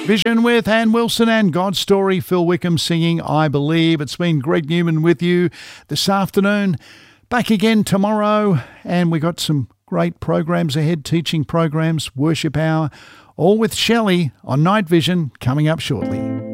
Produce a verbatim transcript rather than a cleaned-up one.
Vision with Ann Wilson and God's Story. Phil Wickham singing I Believe. It's been Greg Newman with you this afternoon. Back again tomorrow, and we got some great programs ahead, teaching programs, worship hour, all with Shelley on Night Vision coming up shortly.